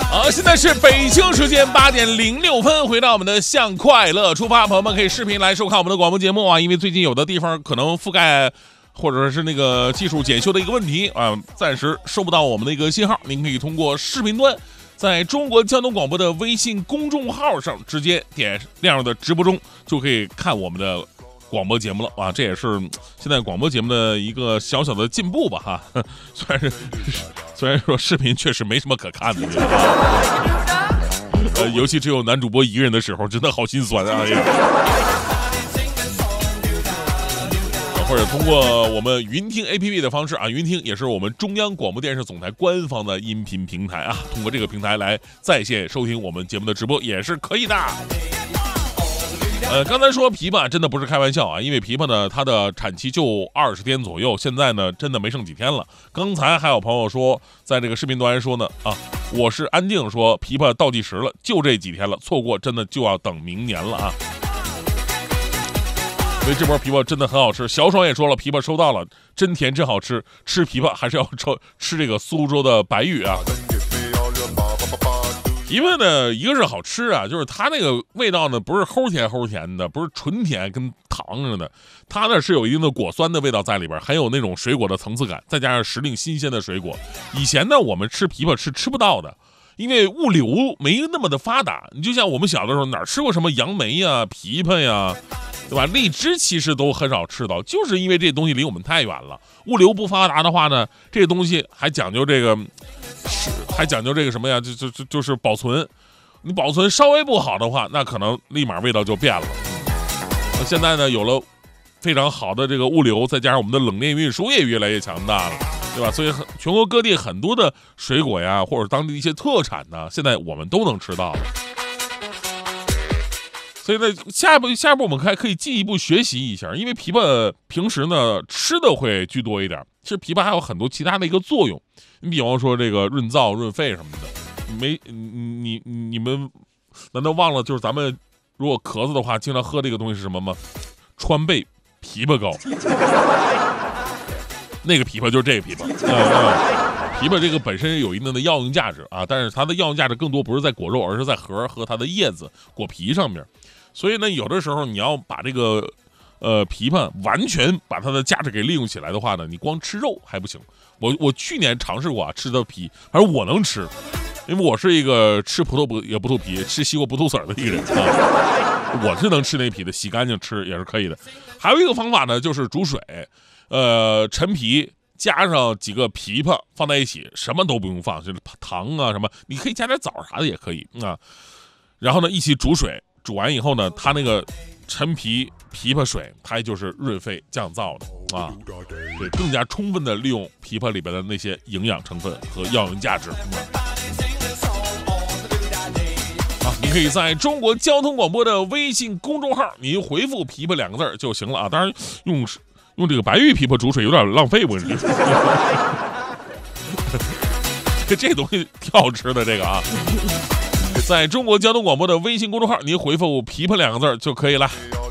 好，现在是北京时间8:06，回到我们的向快乐出发，朋友们可以视频来收看我们的广播节目啊，因为最近有的地方可能覆盖或者是那个技术检修的一个问题啊，暂时收不到我们的一个信号，您可以通过视频端在中国交通广播的微信公众号上直接点亮的直播中就可以看我们的广播节目了啊，这也是现在广播节目的一个小小的进步吧哈。虽然说视频确实没什么可看的，尤其只有男主播一个人的时候，真的好心酸啊！或者通过我们云听 APP 的方式啊，云听也是我们中央广播电视总台官方的音频平台啊，通过这个平台来在线收听我们节目的直播也是可以的。刚才说枇杷真的不是开玩笑啊，因为枇杷呢，它的产期就20天左右，现在呢真的没剩几天了。刚才还有朋友说，在这个视频端说呢，我是安定说枇杷倒计时了，就这几天了，错过真的就要等明年了啊。所以这波枇杷真的很好吃，小爽也说了，枇杷收到了，真甜真好吃，吃枇杷还是要吃这个苏州的白玉啊。枇杷呢，一个是好吃啊，就是它那个味道呢，不是齁甜的，不是纯甜跟糖似的，它呢是有一定的果酸的味道在里边，还有那种水果的层次感，再加上时令新鲜的水果。以前呢，我们吃枇杷是吃不到的，因为物流没那么的发达。你就像我们小的时候哪吃过什么杨梅呀、枇杷呀，对吧？荔枝其实都很少吃到，就是因为这东西离我们太远了。物流不发达的话呢，这东西还讲究这个。还讲究这个什么呀？就是保存，你保存稍微不好的话，那可能立马味道就变了。现在呢，有了非常好的这个物流，再加上我们的冷链运输也越来越强大了，对吧？所以全国各地很多的水果呀，或者当地一些特产呢，现在我们都能吃到了。所以呢，下一步我们还可以进一步学习一下，因为枇杷平时呢吃的会居多一点，其实枇杷还有很多其他的一个作用。你比方说这个润燥润肺什么的，你们难道忘了就是咱们如果咳嗽的话经常喝这个东西是什么吗？川贝枇杷膏。那个枇杷就是这个枇杷。枇杷这个本身有一定的药用价值啊，但是它的药用价值更多不是在果肉，而是在核和它的叶子果皮上面。所以呢，有的时候你要把这个枇杷完全把它的价值给利用起来的话呢，你光吃肉还不行。我去年尝试过啊，吃的皮，反正我能吃，因为我是一个吃葡萄也不吐皮，吃西瓜不吐籽的一个人啊，我是能吃那皮的，洗干净吃也是可以的。还有一个方法呢，就是煮水，陈皮加上几个枇杷放在一起，什么都不用放，就是糖啊什么，你可以加点枣啥的也可以啊，然后呢一起煮水，煮完以后呢，它那个陈皮枇杷水，它就是润肺降燥的啊，对，更加充分的利用枇杷里边的那些营养成分和药用价值。你可以在中国交通广播的微信公众号，你回复枇杷2个字就行了啊。当然用这个白玉枇杷煮水有点浪费，我跟你说，这东西挺好吃的这个啊。在中国交通广播的微信公众号，你回复枇杷2个字就可以了。